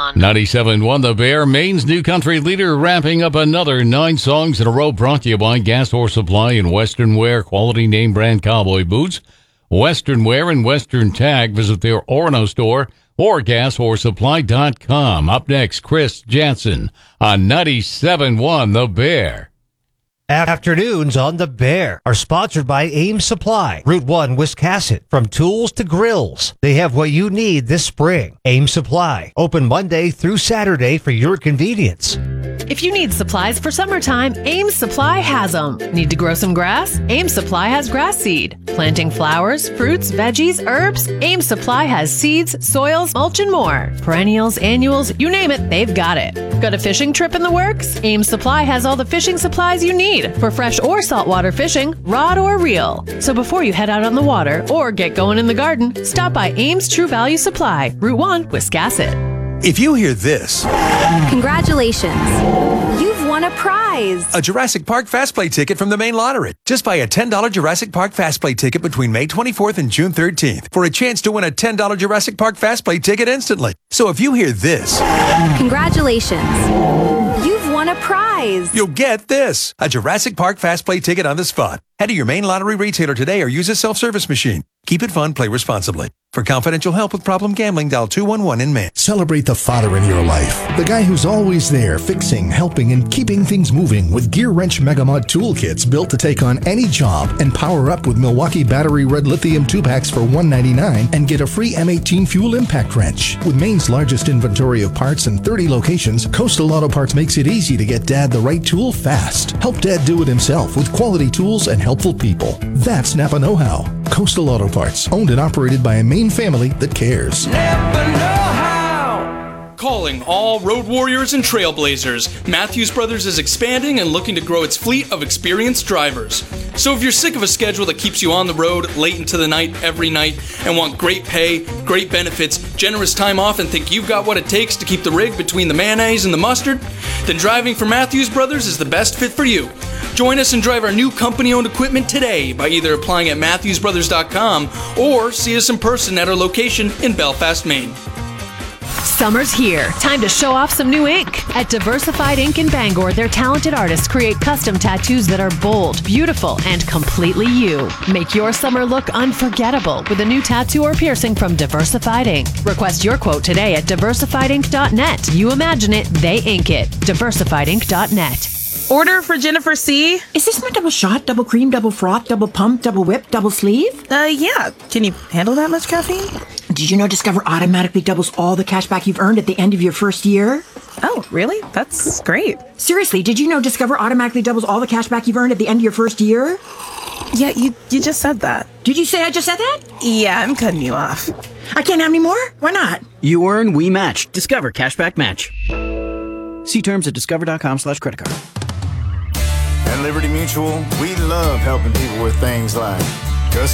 on. 97.1 The Bear, Maine's new country leader, wrapping up another 9 songs in a row, brought to you by Gas Horse Supply and Western Wear, quality name brand cowboy boots. Western Wear and Western Tag. Visit their Orono store or gashorsesupply.com. Up next, Chris Jansen on 97.1 The Bear. Afternoons on The Bear are sponsored by Ames Supply, Route 1, Wiscasset. From tools to grills, they have what you need this spring. Ames Supply, open Monday through Saturday for your convenience. If you need supplies for summertime, Ames Supply has them. Need to grow some grass? Ames Supply has grass seed. Planting flowers, fruits, veggies, herbs? Ames Supply has seeds, soils, mulch, and more. Perennials, annuals, you name it, they've got it. Got a fishing trip in the works? Ames Supply has all the fishing supplies you need for fresh or saltwater fishing, rod or reel. So before you head out on the water or get going in the garden, stop by Ames True Value Supply, Route 1, Wiscasset. If you hear this, congratulations, you've won a prize. A Jurassic Park Fast Play ticket from the Maine Lottery. Just buy a $10 Jurassic Park Fast Play ticket between May 24th and June 13th for a chance to win a $10 Jurassic Park Fast Play ticket instantly. So if you hear this, congratulations, you've won a prize. You'll get this, a Jurassic Park Fast Play ticket on the spot. Head to your Maine Lottery retailer today or use a self-service machine. Keep it fun, play responsibly. For confidential help with problem gambling, dial 211 in Maine. Celebrate the father in your life. The guy who's always there, fixing, helping, and keeping things moving with Gear Wrench Megamod toolkits built to take on any job, and power up with Milwaukee Battery Red Lithium 2-packs for $199 and get a free M18 fuel impact wrench. With Maine's largest inventory of parts and 30 locations, Coastal Auto Parts makes it easy to get Dad the right tool fast. Help Dad do it himself with quality tools and helpful people. That's Napa know-how. Coastal Auto Parts, owned and operated by a Maine family that cares. Calling all road warriors and trailblazers, Matthews Brothers is expanding and looking to grow its fleet of experienced drivers. So if you're sick of a schedule that keeps you on the road late into the night every night and want great pay, great benefits, generous time off, and think you've got what it takes to keep the rig between the mayonnaise and the mustard, then driving for Matthews Brothers is the best fit for you. Join us and drive our new company-owned equipment today by either applying at MatthewsBrothers.com or see us in person at our location in Belfast, Maine. Summer's here. Time to show off some new ink. At Diversified Ink in Bangor, their talented artists create custom tattoos that are bold, beautiful, and completely you. Make your summer look unforgettable with a new tattoo or piercing from Diversified Ink. Request your quote today at diversifiedink.net. You imagine it, they ink it. diversifiedink.net. Order for Jennifer C. Is this my double shot, double cream, double froth, double pump, double whip, double sleeve? Yeah. Can you handle that much caffeine? Did you know Discover automatically doubles all the cash back you've earned at the end of your first year? Oh, really? That's great. Seriously, did you know Discover automatically doubles all the cash back you've earned at the end of your first year? Yeah, you just said that. Did you say I just said that? Yeah, I'm cutting you off. I can't have any more? Why not? You earn, we match. Discover Cashback Match. See terms at discover.com/credit card. At Liberty Mutual, we love helping people with things like